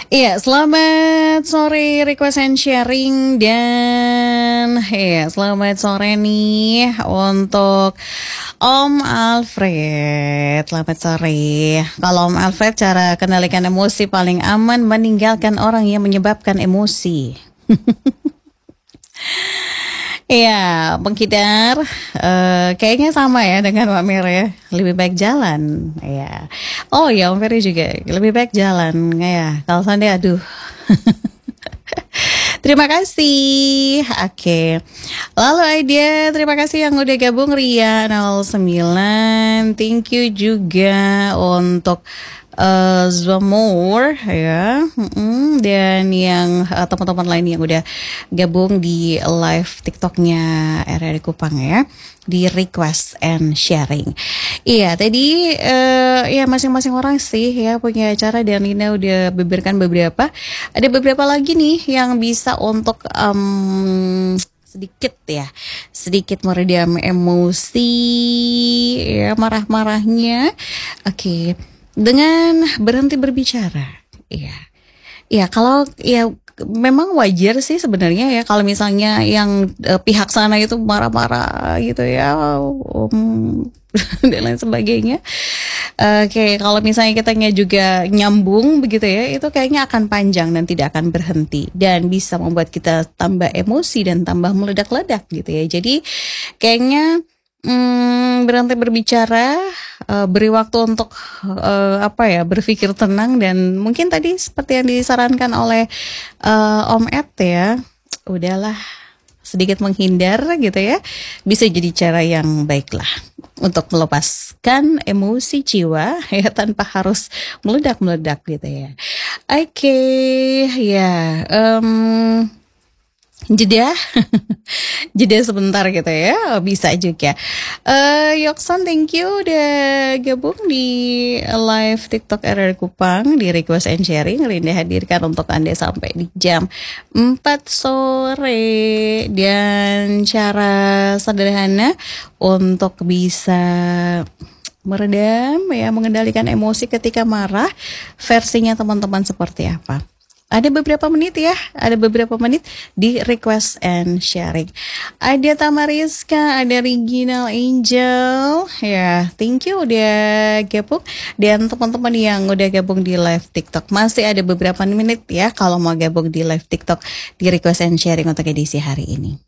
Iya, selamat sore request and sharing dan ya selamat sore nih untuk Om Alfred. Selamat sore. Kalau Om Alfred, cara kendalikan emosi paling aman meninggalkan orang yang menyebabkan emosi. Iya, menghindar kayaknya sama ya dengan Mbak Mir ya. Lebih baik jalan. Iya. Oh ya, Om Ferry juga lebih baik jalan. Ya, kalau seandainya aduh. Terima kasih. Oke. Lalu Aidia, terima kasih yang udah gabung. Ria 09. Thank you juga untuk Zamor ya. Dan yang teman-teman lain yang udah gabung di live TikToknya RRI Kupang ya, di request and sharing. Iya, tadi ya masing-masing orang sih ya punya cara, dan Lina udah beberkan beberapa. Ada beberapa lagi nih yang bisa untuk sedikit meredam emosi ya, marah-marahnya. Oke, dengan berhenti berbicara. Iya. Ya, kalau ya memang wajar sih sebenarnya ya kalau misalnya yang pihak sana itu marah-marah gitu ya, dan lain sebagainya. Oke, kalau misalnya kitanya juga nyambung begitu ya, itu kayaknya akan panjang dan tidak akan berhenti dan bisa membuat kita tambah emosi dan tambah meledak-ledak gitu ya. Jadi kayaknya berhenti berbicara, beri waktu untuk berpikir tenang, dan mungkin tadi seperti yang disarankan oleh Om Ed ya, udahlah sedikit menghindar gitu ya, bisa jadi cara yang baik lah untuk melepaskan emosi jiwa ya tanpa harus meledak-meledak gitu ya. Oke, ya. Jeda jeda sebentar gitu ya, bisa juga. Yoksan, thank you udah gabung di live TikTok RR Kupang di request and sharing. Linda hadirkan untuk Anda sampai di jam 4 sore, dan cara sederhana untuk bisa meredam ya, mengendalikan emosi ketika marah, versinya teman-teman seperti apa? Ada beberapa menit ya, ada beberapa menit di request and sharing. Ada Tamariska, ada Regional Angel, ya thank you udah gabung. Dan teman-teman yang udah gabung di live TikTok, masih ada beberapa menit ya kalau mau gabung di live TikTok di request and sharing untuk edisi hari ini.